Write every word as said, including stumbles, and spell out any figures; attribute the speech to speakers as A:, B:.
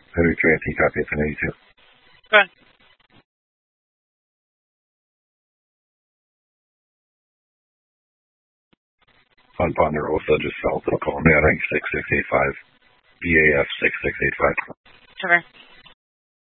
A: Henry three, I T, copy, ten eighty-two.
B: Go ahead.
A: On Ponder Osa, just south of Columbia, six six eight five. B A F six six eight five.
B: Okay.